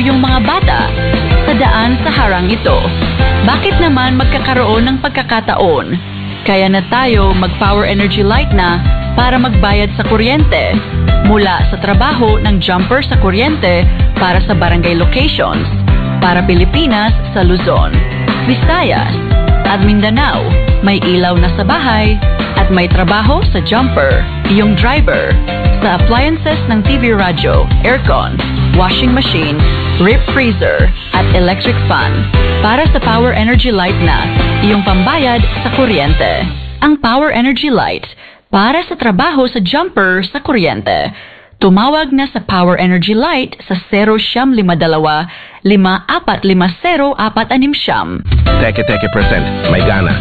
iyong mga bata sa daan sa harang ito. Bakit naman magkakaroon ng pagkakataon? Kaya na tayo mag-Power Energy Light na para magbayad sa kuryente mula sa trabaho ng jumper sa kuryente para sa barangay locations, para Pilipinas sa Luzon, Visayas at Mindanao. May ilaw na sa bahay at may trabaho sa jumper, iyong driver, sa appliances ng TV radyo, aircon, washing machine, deep freezer at electric fan. Para sa Power Energy Light na iyong pambayad sa kuryente. Ang Power Energy Light para sa trabaho sa jumper sa kuryente. Tumawag na sa Power Energy Light sa 0952-5450-469. Teke-teke percent, may gana.